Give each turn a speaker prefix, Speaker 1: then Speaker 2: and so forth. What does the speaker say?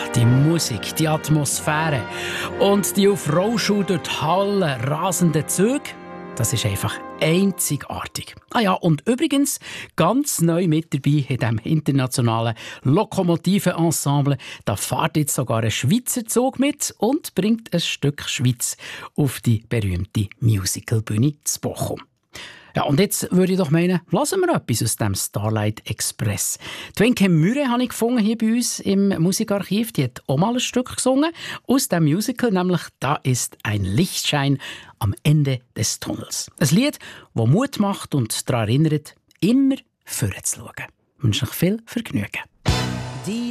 Speaker 1: Die Musik, die Atmosphäre und die auf Rollschuhen durch die Halle rasenden Züge, das ist einfach einzigartig. Ah ja, und übrigens ganz neu mit dabei in diesem internationalen Lokomotiven-Ensemble. Da fährt jetzt sogar ein Schweizer Zug mit und bringt ein Stück Schweiz auf die berühmte Musicalbühne zu Bochum. Ja, und jetzt würde ich doch meinen, lassen wir etwas aus dem Starlight Express. Die Wenke Müre habe ich gefunden hier bei uns im Musikarchiv. Die hat auch mal ein Stück gesungen aus dem Musical, nämlich «Da ist ein Lichtschein am Ende des Tunnels». Ein Lied, das Mut macht und daran erinnert, immer vorzuschauen. Ich wünsche euch viel Vergnügen.